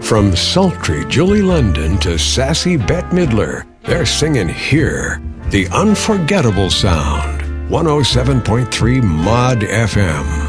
From sultry Julie London to sassy Bette Midler, they're singing here, the unforgettable sound. 107.3 Mod FM.